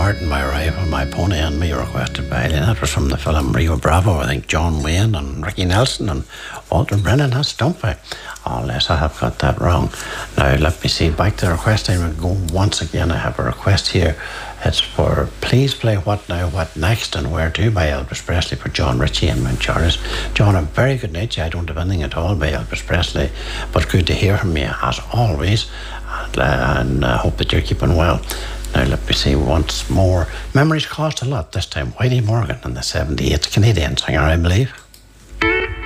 Martin, My Arrival, My Pony and Me, requested by Eileen. That was from the film Rio Bravo. I think John Wayne and Ricky Nelson and Walter Brennan has Stumpy. Unless I have got that wrong. Now, let me see. Back to the request. I will go once again. I have a request here. It's for Please Play What Now, What Next and Where To by Elvis Presley for John Ritchie and Mount Charles. John, a very good night. I don't have anything at all by Elvis Presley, but good to hear from you as always. And I hope that you're keeping well. Now, let me see once more. Memories Cost a Lot, this time Whitey Morgan and the 78 Canadian singer, I believe.